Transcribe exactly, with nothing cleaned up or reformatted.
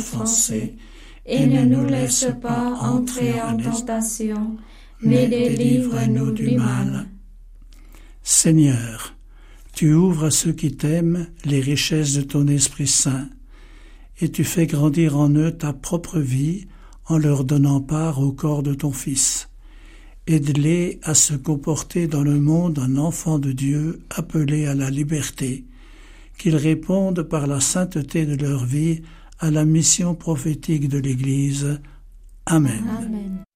offensés, et ne nous laisse pas entrer en tentation, mais délivre-nous du mal. Seigneur, tu ouvres à ceux qui t'aiment les richesses de ton Esprit Saint, et tu fais grandir en eux ta propre vie en leur donnant part au corps de ton Fils. Aide-les à se comporter dans le monde en enfants de Dieu appelés à la liberté, qu'ils répondent par la sainteté de leur vie à la mission prophétique de l'Église. Amen. Amen.